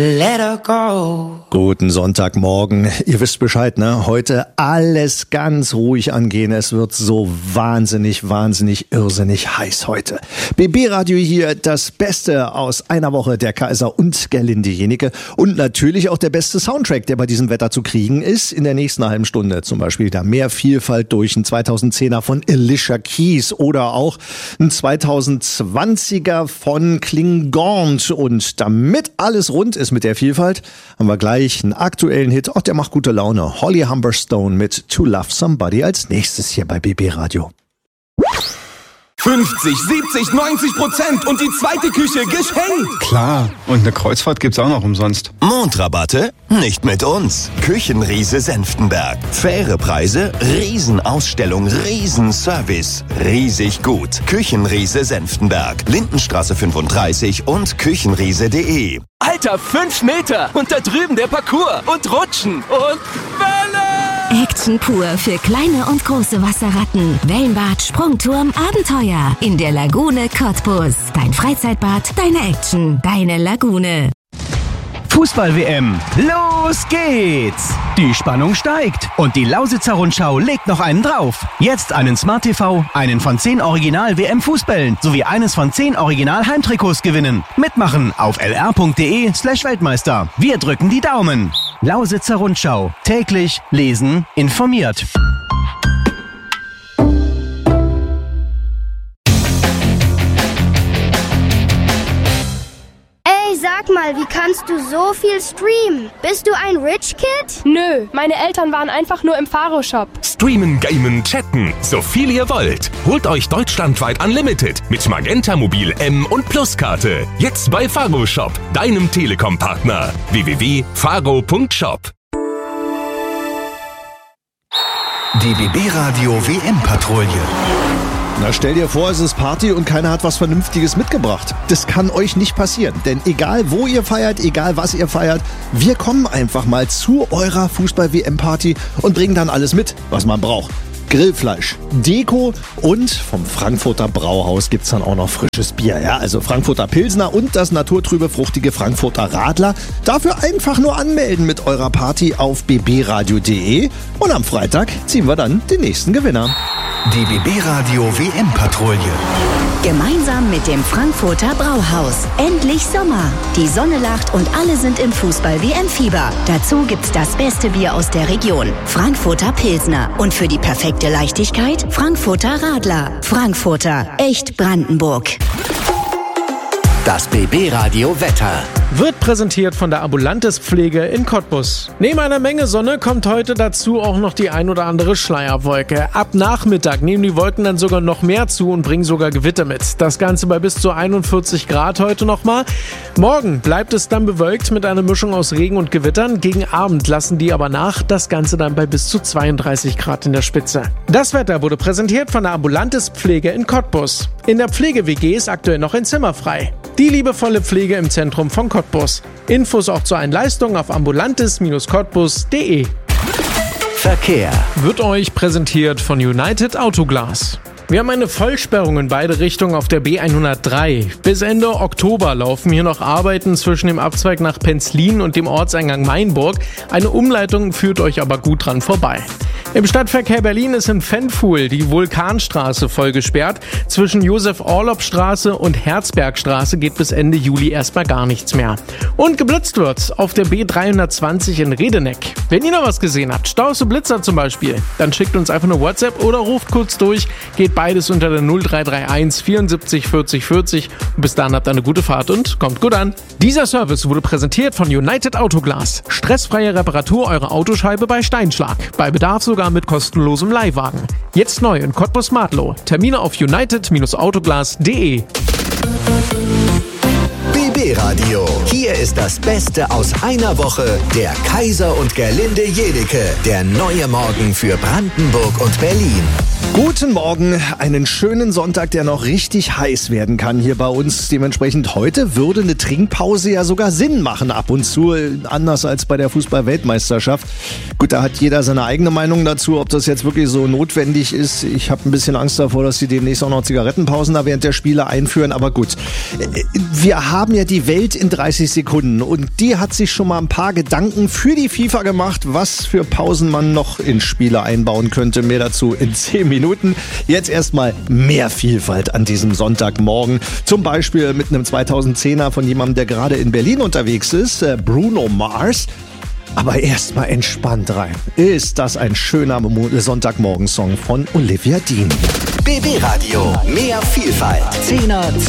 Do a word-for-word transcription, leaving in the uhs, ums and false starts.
Let her go. Guten Sonntagmorgen. Ihr wisst Bescheid, ne? Heute alles ganz ruhig angehen. Es wird so wahnsinnig, wahnsinnig, irrsinnig heiß heute. B B-Radio hier, das Beste aus einer Woche, der Kaiser und Gerlinde Jenike. Und natürlich auch der beste Soundtrack, der bei diesem Wetter zu kriegen ist. In der nächsten halben Stunde zum Beispiel da mehr Vielfalt durch ein zweitausendzehner von Alicia Keys oder auch ein zweitausendzwanziger von Klingant. Und damit alles rund ist mit der Vielfalt, haben wir gleich einen aktuellen Hit. Ach, der macht gute Laune. Holly Humberstone mit To Love Somebody als nächstes hier bei B B Radio. fünfzig, siebzig, neunzig Prozent und die zweite Küche geschenkt. Klar, und eine Kreuzfahrt gibt's auch noch umsonst. Mondrabatte? Nicht mit uns. Küchenriese Senftenberg. Faire Preise, Riesenausstellung, Riesenservice. Riesig gut. Küchenriese Senftenberg. Lindenstraße fünfunddreißig und küchenriese punkt de. Alter, fünf Meter und da drüben der Parcours und Rutschen und Welle. Action pur für kleine und große Wasserratten. Wellenbad, Sprungturm, Abenteuer. In der Lagune Cottbus. Dein Freizeitbad, deine Action, deine Lagune. Fußball-W M. Los geht's! Die Spannung steigt und die Lausitzer Rundschau legt noch einen drauf. Jetzt einen Smart T V, einen von zehn Original-W M-Fußbällen sowie eines von zehn Original-Heimtrikots gewinnen. Mitmachen auf lr.de slash Weltmeister. Wir drücken die Daumen. Lausitzer Rundschau. Täglich lesen, informiert. Sag mal, wie kannst du so viel streamen? Bist du ein Rich Kid? Nö, meine Eltern waren einfach nur im Faro-Shop. Streamen, gamen, chatten, so viel ihr wollt. Holt euch deutschlandweit Unlimited mit Magenta Mobil M und Plus-Karte. Jetzt bei Faro-Shop, deinem Telekom-Partner. w w w punkt faro punkt shop. Die B B-Radio W M-Patrouille. Na, stell dir vor, es ist Party und keiner hat was Vernünftiges mitgebracht. Das kann euch nicht passieren, denn egal wo ihr feiert, egal was ihr feiert, wir kommen einfach mal zu eurer Fußball-W M-Party und bringen dann alles mit, was man braucht. Grillfleisch, Deko und vom Frankfurter Brauhaus gibt's dann auch noch frisches Bier. Ja, also Frankfurter Pilsner und das naturtrübe, fruchtige Frankfurter Radler. Dafür einfach nur anmelden mit eurer Party auf b b radio punkt de und am Freitag ziehen wir dann den nächsten Gewinner. Die B B-Radio W M-Patrouille. Gemeinsam mit dem Frankfurter Brauhaus. Endlich Sommer. Die Sonne lacht und alle sind im Fußball-W M-Fieber. Dazu gibt's das beste Bier aus der Region. Frankfurter Pilsner. Und für die perfekte Leichtigkeit Frankfurter Radler. Frankfurter. Echt Brandenburg. Das B B-Radio Wetter. Wird präsentiert von der Ambulantes Pflege in Cottbus. Neben einer Menge Sonne kommt heute dazu auch noch die ein oder andere Schleierwolke. Ab Nachmittag nehmen die Wolken dann sogar noch mehr zu und bringen sogar Gewitter mit. Das Ganze bei bis zu einundvierzig Grad heute nochmal. Morgen bleibt es dann bewölkt mit einer Mischung aus Regen und Gewittern. Gegen Abend lassen die aber nach. Das Ganze dann bei bis zu zweiunddreißig Grad in der Spitze. Das Wetter wurde präsentiert von der Ambulantes Pflege in Cottbus. In der Pflege-W G ist aktuell noch ein Zimmer frei. Die liebevolle Pflege im Zentrum von Cottbus. Infos auch zu allen Leistungen auf ambulantes Cottbus punkt de. Verkehr wird euch präsentiert von United Autoglas. Wir haben eine Vollsperrung in beide Richtungen auf der B hundertdrei. Bis Ende Oktober laufen hier noch Arbeiten zwischen dem Abzweig nach Penzlin und dem Ortseingang Mainburg. Eine Umleitung führt euch aber gut dran vorbei. Im Stadtverkehr Berlin ist in Pfännfuhl die Vulkanstraße voll gesperrt. Zwischen Josef-Orlopp-Straße und Herzbergstraße geht bis Ende Juli erstmal gar nichts mehr. Und geblitzt wird auf der B dreihundertzwanzig in Redeneck. Wenn ihr noch was gesehen habt, Staus und Blitzer zum Beispiel, dann schickt uns einfach eine WhatsApp oder ruft kurz durch. Geht beides unter der null drei drei eins vierundsiebzig vierzig vierzig. Und bis dahin habt ihr eine gute Fahrt und kommt gut an. Dieser Service wurde präsentiert von United Autoglas. Stressfreie Reparatur eurer Autoscheibe bei Steinschlag. Bei Bedarf sogar mit kostenlosem Leihwagen. Jetzt neu in Cottbus-Martlow. Termine auf united autoglas punkt de. B B-Radio. Hier ist das Beste aus einer Woche. Der Kaiser und Gerlinde Jenike. Der neue Morgen für Brandenburg und Berlin. Guten Morgen, einen schönen Sonntag, der noch richtig heiß werden kann hier bei uns. Dementsprechend heute würde eine Trinkpause ja sogar Sinn machen ab und zu, anders als bei der Fußball-Weltmeisterschaft. Gut, da hat jeder seine eigene Meinung dazu, ob das jetzt wirklich so notwendig ist. Ich habe ein bisschen Angst davor, dass sie demnächst auch noch Zigarettenpausen da während der Spiele einführen, aber gut. Wir haben ja die Welt in dreißig Sekunden und die hat sich schon mal ein paar Gedanken für die FIFA gemacht, was für Pausen man noch in Spiele einbauen könnte. Mehr dazu in zehn Minuten. Jetzt erstmal mehr Vielfalt an diesem Sonntagmorgen. Zum Beispiel mit einem zweitausendzehner von jemandem, der gerade in Berlin unterwegs ist, Bruno Mars. Aber erstmal entspannt rein. Ist das ein schöner Sonntagmorgensong von Olivia Dean. B B Radio, mehr Vielfalt. Zehner